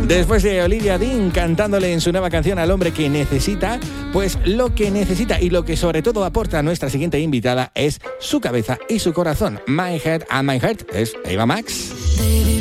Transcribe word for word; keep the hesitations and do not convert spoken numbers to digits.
Después de Olivia Dean cantándole en su nueva canción al hombre que necesita, pues lo que necesita y lo que sobre todo aporta a nuestra siguiente invitada es su cabeza y su corazón. My Head and My Heart es Eva Max.